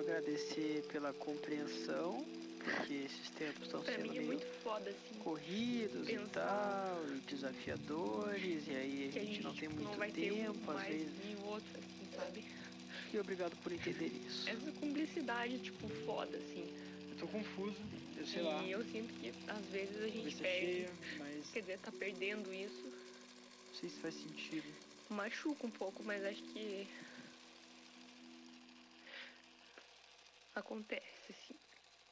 agradecer pela compreensão, porque esses tempos estão Pra sendo mim é meio muito foda, assim, corridos e pensar tal, e desafiadores, e aí a que a gente não gente, tem tipo, não muito vai ter um tempo, às mais vezes. que o outro, assim, sabe? E obrigado por entender isso. Essa cumplicidade, tipo, foda, assim. Eu tô confuso, eu sei lá. E eu sinto que às vezes a gente Cabeça perde. cheia, mas Quer dizer, tá perdendo isso. não sei se faz sentido. Machuca um pouco, mas acho que acontece, assim.